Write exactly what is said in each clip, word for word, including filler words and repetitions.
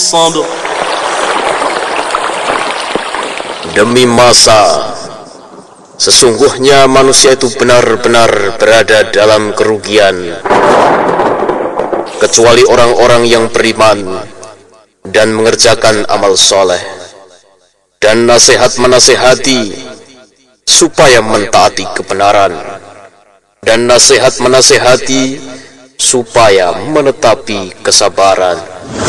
الصبر. Demi masa, sesungguhnya manusia itu benar-benar berada dalam kerugian, kecuali orang-orang yang beriman dan mengerjakan amal soleh, dan nasihat menasihati supaya mentaati kebenaran, dan nasihat menasihati supaya menetapi kesabaran.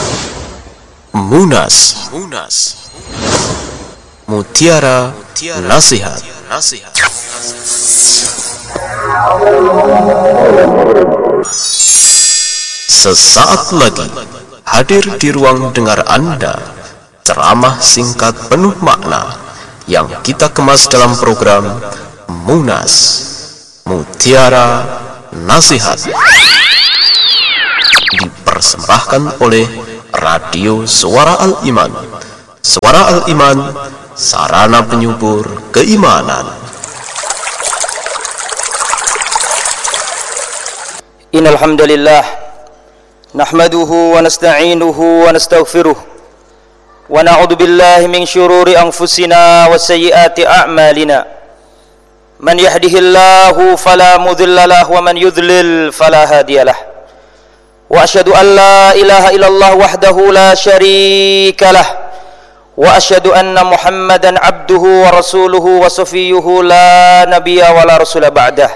Munas, Mutiara Nasihat. Sesaat lagi hadir di ruang dengar Anda ceramah singkat penuh makna yang kita kemas dalam program Munas, Mutiara Nasihat, dipersembahkan oleh Radio Suara Al-Iman. Suara Al-Iman, sarana penyubur keimanan. Innal hamdalillah nahmaduhu wa nasta'inuhu wa nastaghfiruh wa na'udzu billahi min syururi anfusina wa sayyiati a'malina. Man yahdihillahu fala mudilla lahu wa man yudlil fala hadiyalah. Wa asyhadu an la ilaha illallah wahdahu la syarika lah. Wa asyhadu anna Muhammadan abduhu wa rasuluhu wa safiyuhu la nabiyya wa la rasula ba'dah.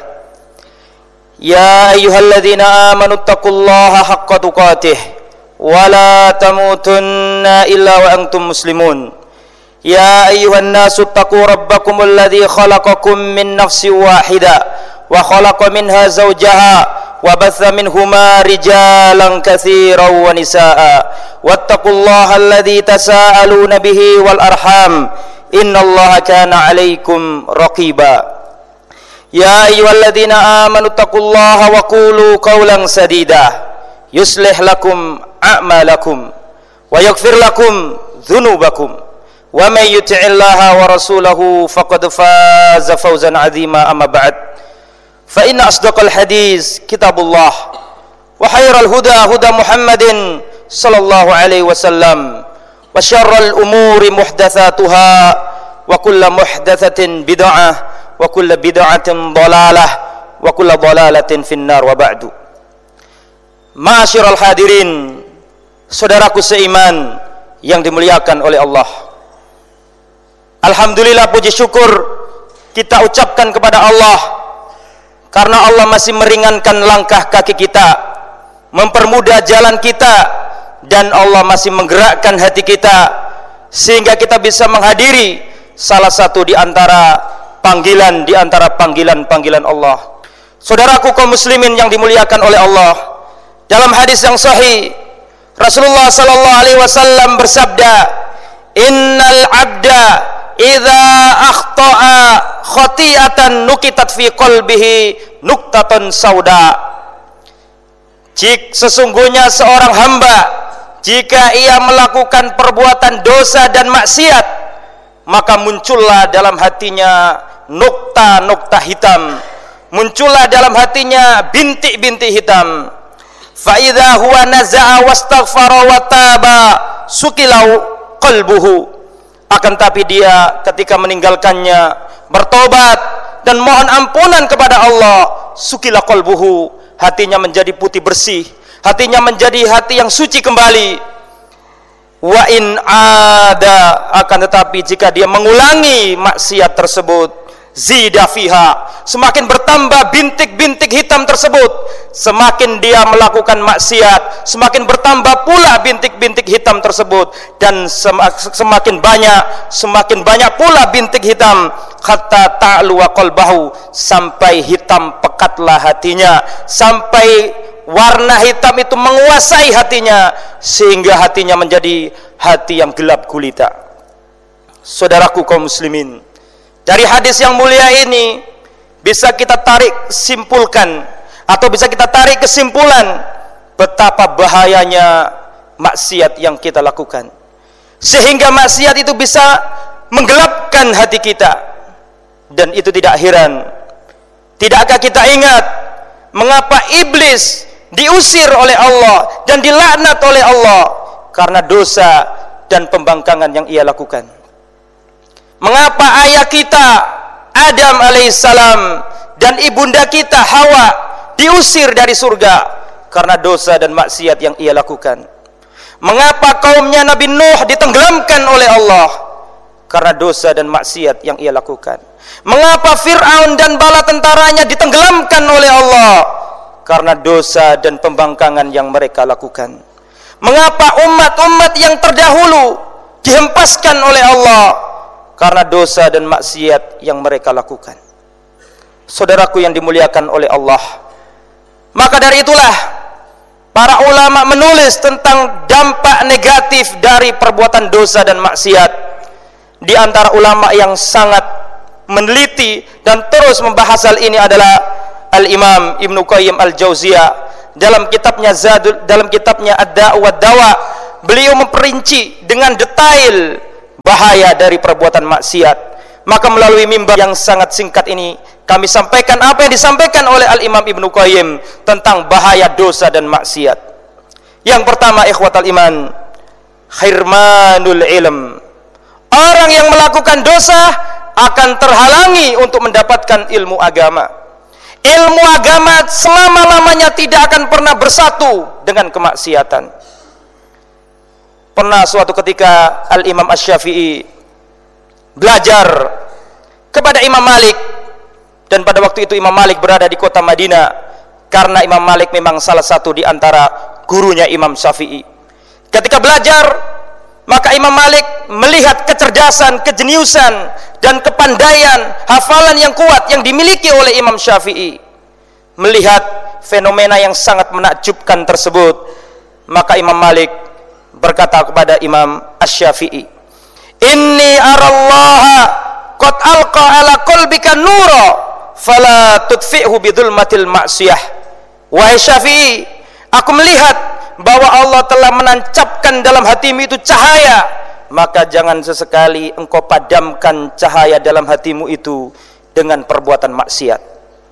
Ya ayyuhalladzina amanu taqullaha haqqa tuqatih wa la tamutunna illa wa antum muslimun. Ya ayyuhan nasu taqu rabbakumul ladzi khalaqakum min nafsin wahidah wa khalaqa minha zawjaha wa batha minhuma rijalan katsiran wa nisaa wattaqullaha alladzi tasaaluna bihi wal arham innallaha kana 'alaikum raqiba. Ya ayyuhalladzina amanu taqullaha wa qulu qawlan sadida yuslih lakum a'malakum wa yaghfir lakum dhunubakum wa may yuti'illaha wa rasulahu faqad faza fawzan 'azima. Amma ba'd, fa inna asdaqal hadis kitabullah wa khairal huda huda Muhammadin sallallahu alaihi wasallam wa syarral umuri muhdatsatuha wa kullu muhdatsatin bid'ah wa kullu bid'atin dhalalah wa kullu dhalalatin finnar. Wa ba'du. Ma'asyiral hadirin, saudaraku seiman yang dimuliakan oleh Allah, alhamdulillah, puji syukur kita ucapkan kepada Allah karena Allah masih meringankan langkah kaki kita, mempermudah jalan kita, dan Allah masih menggerakkan hati kita sehingga kita bisa menghadiri salah satu di antara panggilan di antara panggilan-panggilan Allah. Saudaraku kaum muslimin yang dimuliakan oleh Allah, dalam hadis yang sahih Rasulullah sallallahu alaihi wasallam bersabda, "Innal 'abda idza akhta'a khati'atan nukitat fi qalbihi nuqtatun sauda." Jika sesungguhnya seorang hamba, jika ia melakukan perbuatan dosa dan maksiat, maka muncullah dalam hatinya nukta-nukta hitam, muncullah dalam hatinya bintik-bintik hitam. Fa idza huwa naza'a wastaghfara wa taba sukilau qalbuhu. Akan tapi dia ketika meninggalkannya, bertobat dan mohon ampunan kepada Allah, sukila qalbuhu, hatinya menjadi putih bersih, hatinya menjadi hati yang suci kembali. Wa in ada, akan tetapi jika dia mengulangi maksiat tersebut, zida fiha, semakin bertambah bintik-bintik hitam tersebut. Semakin dia melakukan maksiat, semakin bertambah pula bintik-bintik hitam tersebut, dan semakin banyak semakin banyak pula bintik hitam, hatta ta'lu wa qalbahu, sampai hitam pekatlah hatinya, sampai warna hitam itu menguasai hatinya sehingga hatinya menjadi hati yang gelap gulita. Saudaraku kaum muslimin, dari hadis yang mulia ini bisa kita tarik simpulkan atau bisa kita tarik kesimpulan betapa bahayanya maksiat yang kita lakukan, sehingga maksiat itu bisa menggelapkan hati kita. Dan itu tidak heran, tidakkah kita ingat mengapa iblis diusir oleh Allah dan dilaknat oleh Allah? karena dosa dan pembangkangan yang ia lakukan. Mengapa ayah kita Adam alaihissalam dan ibunda kita Hawa diusir dari surga? Karena dosa dan maksiat yang ia lakukan. Mengapa kaumnya Nabi Nuh ditenggelamkan oleh Allah? Karena dosa dan maksiat yang ia lakukan. Mengapa Fir'aun dan bala tentaranya ditenggelamkan oleh Allah? Karena dosa dan pembangkangan yang mereka lakukan. Mengapa umat-umat yang terdahulu dihempaskan oleh Allah? Karena dosa dan maksiat yang mereka lakukan. Saudaraku yang dimuliakan oleh Allah, maka dari itulah para ulama menulis tentang dampak negatif dari perbuatan dosa dan maksiat. Di antara ulama yang sangat meneliti dan terus membahas hal ini adalah Al-Imam Ibnu Qayyim Al-Jauziyah dalam kitabnya Zadul, dalam kitabnya Ad-Da' wa Dawa. Beliau memperinci dengan detail bahaya dari perbuatan maksiat. Maka melalui mimbar yang sangat singkat ini kami sampaikan apa yang disampaikan oleh Al-Imam Ibnu Qayyim tentang bahaya dosa dan maksiat. Yang pertama, ikhwatal iman, khirmanul ilm. Orang yang melakukan dosa akan terhalangi untuk mendapatkan ilmu agama. Ilmu agama selama-lamanya tidak akan pernah bersatu dengan kemaksiatan. Pernah suatu ketika Al-Imam Asy-Syafi'i belajar kepada Imam Malik, dan pada waktu itu Imam Malik berada di kota Madinah, karena Imam Malik memang salah satu di antara gurunya Imam Syafi'i. Ketika belajar, maka Imam Malik melihat kecerdasan, kejeniusan dan kepandaian, hafalan yang kuat yang dimiliki oleh Imam Syafi'i. Melihat fenomena yang sangat menakjubkan tersebut, maka Imam Malik berkata kepada Imam Asy-Syafi'i, "Inni arallaha qad alqa ala qalbika nura fala tudfi'hu bidulmatil ma'siyah." Wahai Syafi'i, aku melihat bahwa Allah telah menancapkan dalam hatimu itu cahaya, maka jangan sesekali engkau padamkan cahaya dalam hatimu itu dengan perbuatan maksiat.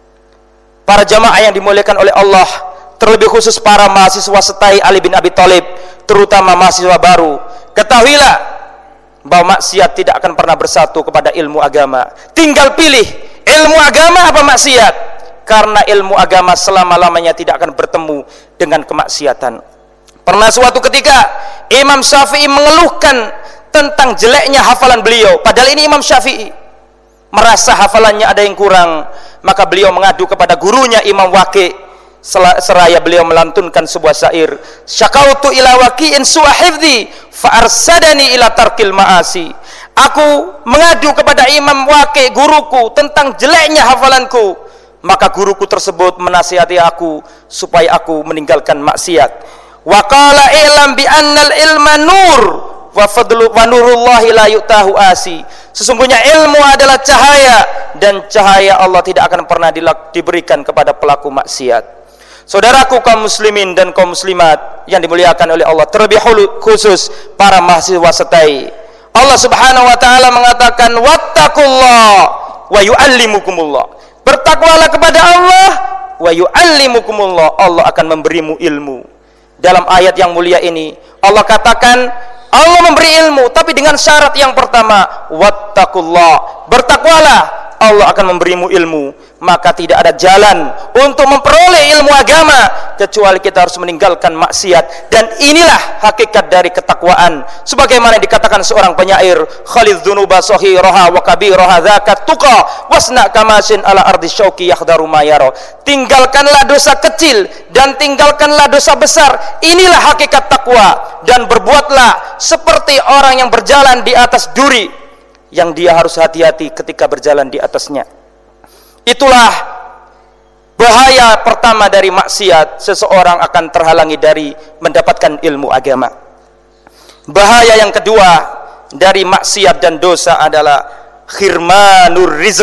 Para jamaah yang dimuliakan oleh Allah, terlebih khusus para mahasiswa setai Ali bin Abi Thalib, terutama mahasiswa baru, ketahuilah bahwa maksiat tidak akan pernah bersatu kepada ilmu agama. Tinggal pilih ilmu agama apa maksiat, karena ilmu agama selama-lamanya tidak akan bertemu dengan kemaksiatan. Pernah suatu ketika Imam Syafi'i mengeluhkan tentang jeleknya hafalan beliau, padahal ini Imam Syafi'i merasa hafalannya ada yang kurang, maka beliau mengadu kepada gurunya Imam Waqi', seraya beliau melantunkan sebuah syair, "Syakautu ila waqi'in su'a hifdzi fa arsadani ila tarkil ma'asi." Aku mengadu kepada Imam Waqi', guruku, tentang jeleknya hafalanku, maka guruku tersebut menasihati aku supaya aku meninggalkan maksiat. Wa qala i'lam bi annal ilma nur wa fadlu wa nurullahi la yu'tahu asi. Sesungguhnya ilmu adalah cahaya, dan cahaya Allah tidak akan pernah diberikan kepada pelaku maksiat. Saudaraku kaum muslimin dan kaum muslimat yang dimuliakan oleh Allah, terlebih khusus para mahasiswa setai, Allah Subhanahu wa taala mengatakan, "Wattaqullah wa yu'allimukumullah." Bertakwalah kepada Allah, wa yu'allimukumullah, Allah akan memberimu ilmu. Dalam ayat yang mulia ini Allah katakan Allah memberi ilmu, tapi dengan syarat yang pertama, wattaqullah, bertakwalah, Allah akan memberimu ilmu. Maka tidak ada jalan untuk memperoleh ilmu agama kecuali kita harus meninggalkan maksiat. Dan inilah hakikat dari ketakwaan, sebagaimana dikatakan seorang penyair, "Khalidz dzunuba saghiraha wa kabiraha dzakat tuqa wasna kamasin ala ardi syauqi yakhdaru ma yara." Tinggalkanlah dosa kecil dan tinggalkanlah dosa besar, inilah hakikat takwa, dan berbuatlah seperti orang yang berjalan di atas duri yang dia harus hati-hati ketika berjalan di atasnya. Itulah bahaya pertama dari maksiat, seseorang akan terhalangi dari mendapatkan ilmu agama. Bahaya yang kedua dari maksiat dan dosa adalah khirmanur rizq.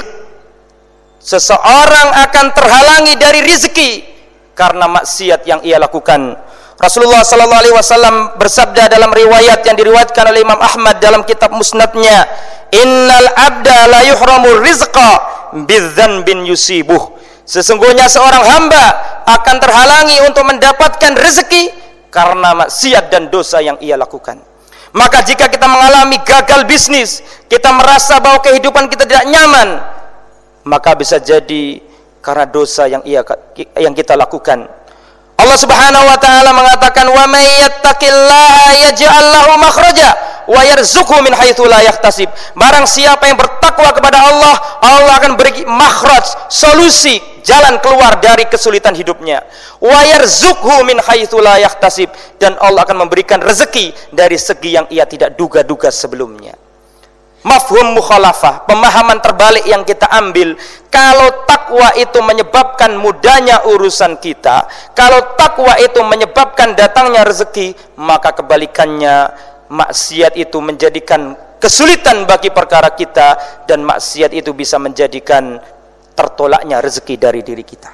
Seseorang akan terhalangi dari rizki karena maksiat yang ia lakukan. Rasulullah sallallahu alaihi wasallam bersabda dalam riwayat yang diriwayatkan oleh Imam Ahmad dalam kitab Musnadnya, "Innal abda la yuhramur rizqa bidzanbin yusibuh." Sesungguhnya seorang hamba akan terhalangi untuk mendapatkan rezeki karena maksiat dan dosa yang ia lakukan. Maka jika kita mengalami gagal bisnis, kita merasa bahwa kehidupan kita tidak nyaman, maka bisa jadi karena dosa yang ia yang kita lakukan. Allah Subhanahu wa taala mengatakan, "Wa may yattaqillaha yaj'al lahu makhraja wa yarzuqhu min haitsu la yahtasib." Barang siapa yang bertakwa kepada Allah, Allah akan beri makhraj, solusi, jalan keluar dari kesulitan hidupnya. Wa yarzuqhu min haitsu la yahtasib, dan Allah akan memberikan rezeki dari segi yang ia tidak duga-duga sebelumnya. Mafhum mukhalafah, pemahaman terbalik yang kita ambil. Kalau takwa itu menyebabkan mudahnya urusan kita, kalau takwa itu menyebabkan datangnya rezeki, maka kebalikannya, maksiat itu menjadikan kesulitan bagi perkara kita, dan maksiat itu bisa menjadikan tertolaknya rezeki dari diri kita.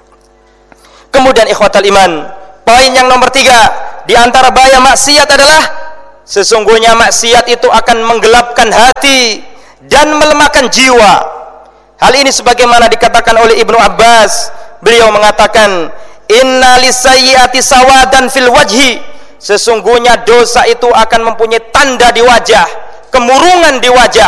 Kemudian ikhwatal iman, poin yang nomor tiga di antara bahaya maksiat adalah sesungguhnya maksiat itu akan menggelapkan hati dan melemahkan jiwa. Hal ini sebagaimana dikatakan oleh Ibnu Abbas, beliau mengatakan, "Inna lisayyiati sawadan fil wajhi." Sesungguhnya dosa itu akan mempunyai tanda di wajah, kemurungan di wajah.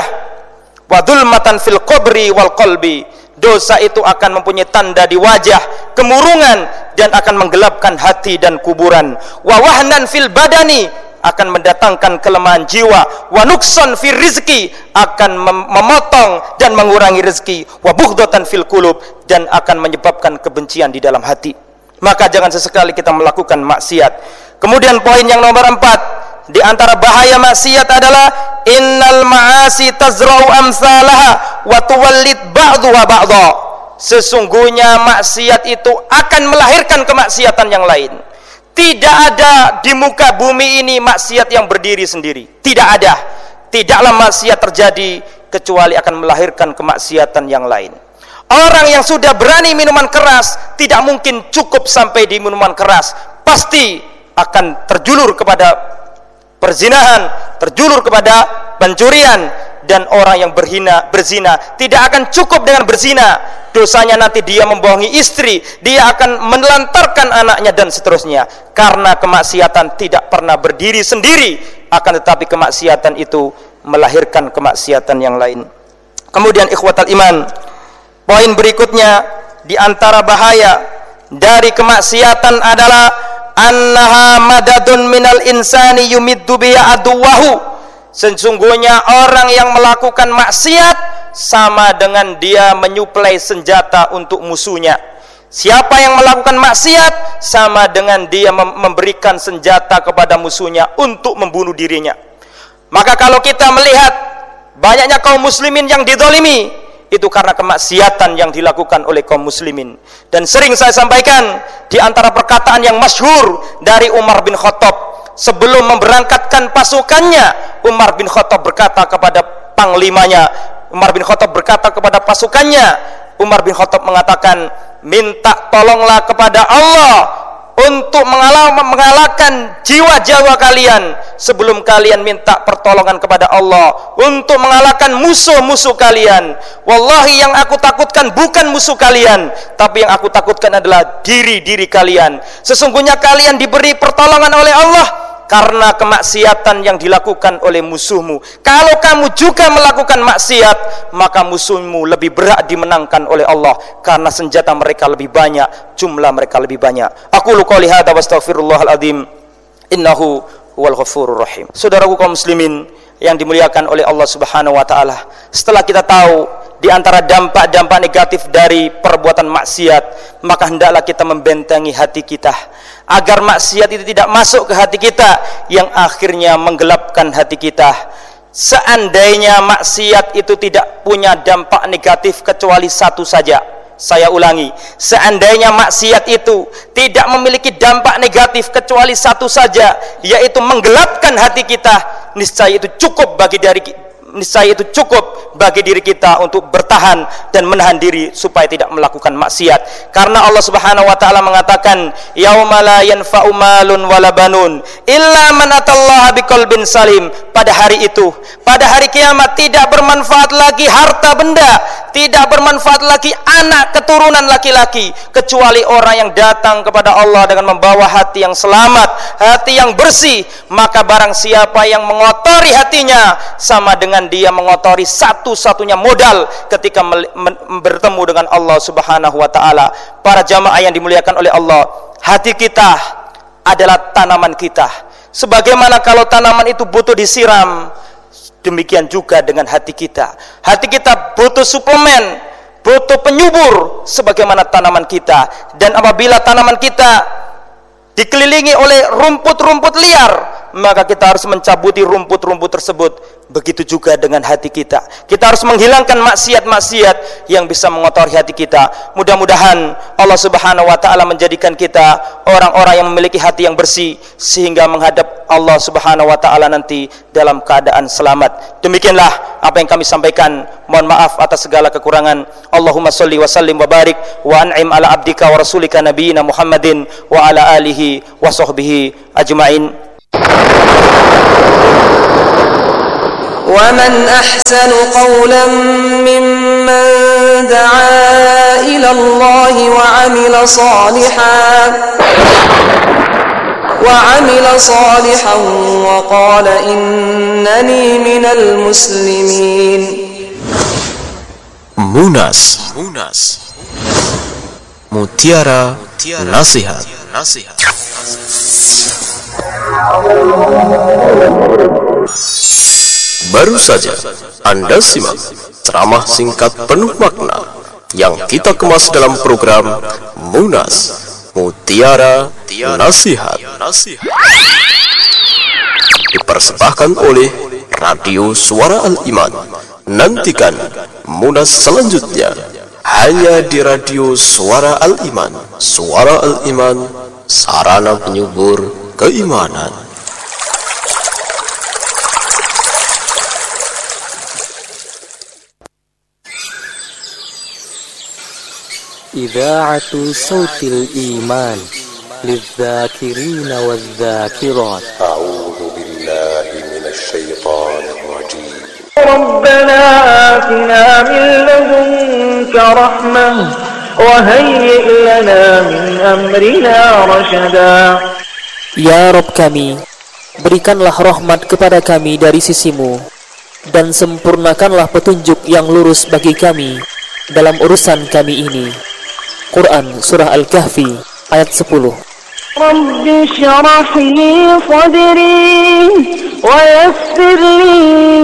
Wa dzulmatan fil qabri wal qalbi. Dosa itu akan mempunyai tanda di wajah, kemurungan, dan akan menggelapkan hati dan kuburan. Wa wahnan fil badani, akan mendatangkan kelemahan jiwa. Wa nuksan fil rizki, akan mem memotong dan mengurangi rezeki. Wa bughdatan fil qulub, dan akan menyebabkan kebencian di dalam hati. Maka jangan sesekali kita melakukan maksiat. Kemudian poin yang nomor empat, di antara bahaya maksiat adalah innal ma'asi tazra'u amsalaha wa tuwallid ba'dhuha ba'dha. Sesungguhnya maksiat itu akan melahirkan kemaksiatan yang lain. Tidak ada di muka bumi ini maksiat yang berdiri sendiri. Tidak ada. Tidaklah maksiat terjadi kecuali akan melahirkan kemaksiatan yang lain. Orang yang sudah berani minuman keras tidak mungkin cukup sampai di minuman keras. Pasti akan terjulur kepada perzinahan, terjulur kepada pencurian. Dan orang yang berhina, berzina tidak akan cukup dengan berzina. Dosanya nanti dia membohongi istri, dia akan menelantarkan anaknya, dan seterusnya. Karena kemaksiatan tidak pernah berdiri sendiri, akan tetapi kemaksiatan itu melahirkan kemaksiatan yang lain. Kemudian ikhwatal iman, poin berikutnya di antara bahaya dari kemaksiatan adalah annaha madadun minal insani yumiddu biha aduwahu. Sesungguhnya orang yang melakukan maksiat sama dengan dia menyuplai senjata untuk musuhnya. Siapa yang melakukan maksiat sama dengan dia memberikan senjata kepada musuhnya untuk membunuh dirinya. Maka kalau kita melihat banyaknya kaum muslimin yang dizalimi, itu karena kemaksiatan yang dilakukan oleh kaum muslimin. Dan sering saya sampaikan, di antara perkataan yang masyhur dari Umar bin Khattab sebelum memberangkatkan pasukannya, Umar bin Khattab berkata kepada panglimanya, Umar bin Khattab berkata kepada pasukannya, Umar bin Khattab mengatakan, minta tolonglah kepada Allah untuk mengalahkan jiwa-jiwa kalian sebelum kalian minta pertolongan kepada Allah untuk mengalahkan musuh-musuh kalian. Wallahi, yang aku takutkan bukan musuh kalian, tapi yang aku takutkan adalah diri-diri kalian. Sesungguhnya kalian diberi pertolongan oleh Allah karena kemaksiatan yang dilakukan oleh musuhmu. Kalau kamu juga melakukan maksiat, maka musuhmu lebih berat dimenangkan oleh Allah karena senjata mereka lebih banyak, jumlah mereka lebih banyak. Aku qouli hadza wa astaghfirullahal azim, innahu huwal ghafurur rahim. Saudaraku kaum muslimin yang dimuliakan oleh Allah Subhanahu wa taala, setelah kita tahu di antara dampak-dampak negatif dari perbuatan maksiat, maka hendaklah kita membentengi hati kita agar maksiat itu tidak masuk ke hati kita, yang akhirnya menggelapkan hati kita. Seandainya maksiat itu tidak punya dampak negatif kecuali satu saja, saya ulangi, seandainya maksiat itu tidak memiliki dampak negatif kecuali satu saja, yaitu menggelapkan hati kita, niscaya itu cukup bagi dari niscaya itu cukup bagi diri kita untuk bertahan dan menahan diri supaya tidak melakukan maksiat. Karena Allah Subhanahu wa taala mengatakan, yauma la yanfa'u malun wala banun illa man atallaha biqalbin salim. Pada hari itu, pada hari kiamat, tidak bermanfaat lagi harta benda, tidak bermanfaat lagi anak keturunan laki-laki, kecuali orang yang datang kepada Allah dengan membawa hati yang selamat, hati yang bersih. Maka barang siapa yang mengotori hatinya, sama dengan dia mengotori satu-satunya modal ketika bertemu dengan Allah Subhanahu wa taala. Para jamaah yang dimuliakan oleh Allah, hati kita adalah tanaman kita. Sebagaimana kalau tanaman itu butuh disiram, demikian juga dengan hati kita. Hati kita butuh suplemen, butuh penyubur sebagaimana tanaman kita. Dan apabila tanaman kita dikelilingi oleh rumput-rumput liar, maka kita harus mencabuti rumput-rumput tersebut. Begitu juga dengan hati kita. Kita harus menghilangkan maksiat-maksiat yang bisa mengotori hati kita. Mudah-mudahan Allah Subhanahu wa taala menjadikan kita orang-orang yang memiliki hati yang bersih, sehingga menghadap Allah Subhanahu wa taala nanti dalam keadaan selamat. Demikianlah apa yang kami sampaikan. Mohon maaf atas segala kekurangan. Allahumma sholli wa sallim wa barik wa an'im ala abdika wa rasulika nabiyina Muhammadin wa ala alihi wa sahbihi ajma'in. ومن أحسن قولا ممن دعا إلى الله وعمل صالحا وعمل صالحا وقال إنني من المسلمين. Munas, Munas. Mutiara Nasihat. Nasihat. Baru saja Anda simak ceramah singkat penuh makna yang kita kemas dalam program Munas, Mutiara Nasihat. Dipersembahkan oleh Radio Suara Al-Iman. Nantikan Munas selanjutnya hanya di Radio Suara Al-Iman. Suara Al-Iman, sarana penyubur keimanan. إذاعة صوت الإيمان للذاكرين والذاكرات. أعوذ بالله من الشيطان الرجيم. ربنا آتنا من لدنك رحمة وهيئ لنا من أمرنا رشدا. Ya Rabb kami, berikanlah rahmat kepada kami dari sisimu, dan sempurnakanlah petunjuk yang lurus bagi kami dalam urusan kami ini. Quran Surah Al-Kahfi ayat sepuluh. Rabbi syrah li sadri wa yassir li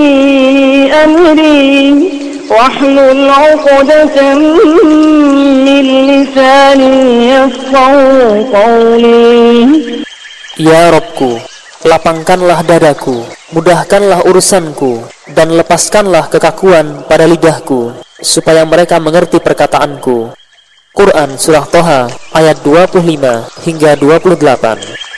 amri wahlul 'uqdatan min lisani yafqahu qawli. Ya Rabbku, lapangkanlah dadaku, mudahkanlah urusanku, dan lepaskanlah kekakuan pada lidahku, supaya mereka mengerti perkataanku. Quran Surah Toha ayat dua puluh lima hingga dua puluh delapan.